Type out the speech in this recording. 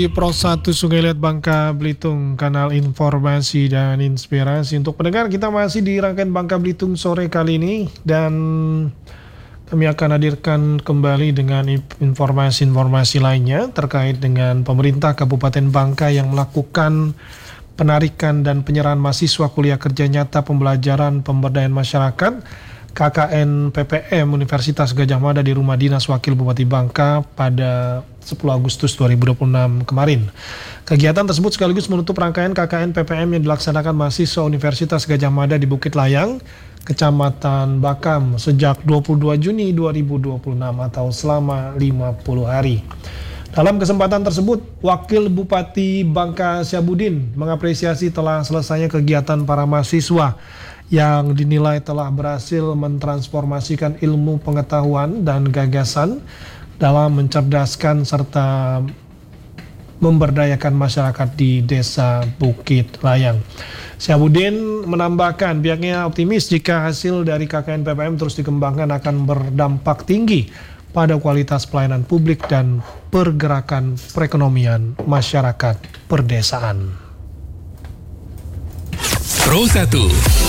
Di Pro 1 Sungai Liat Bangka Belitung, kanal informasi dan inspirasi. Untuk pendengar, kita masih di rangkaian Bangka Belitung sore kali ini, dan kami akan hadirkan kembali dengan informasi-informasi lainnya terkait dengan pemerintah Kabupaten Bangka yang melakukan penarikan dan penyerahan mahasiswa kuliah kerja nyata pembelajaran pemberdayaan masyarakat KKN PPM Universitas Gadjah Mada di Rumah Dinas Wakil Bupati Bangka pada 10 Agustus 2026 kemarin. Kegiatan tersebut sekaligus menutup rangkaian KKN PPM yang dilaksanakan mahasiswa Universitas Gadjah Mada di Bukit Layang, Kecamatan Bakam sejak 22 Juni 2026 atau selama 50 hari. Dalam kesempatan tersebut, Wakil Bupati Bangka Syabudin mengapresiasi telah selesainya kegiatan para mahasiswa yang dinilai telah berhasil mentransformasikan ilmu pengetahuan dan gagasan dalam mencerdaskan serta memberdayakan masyarakat di Desa Bukit Layang. Syabudin menambahkan pihaknya optimis jika hasil dari KKN PPM terus dikembangkan akan berdampak tinggi pada kualitas pelayanan publik dan pergerakan perekonomian masyarakat perdesaan. Pro 1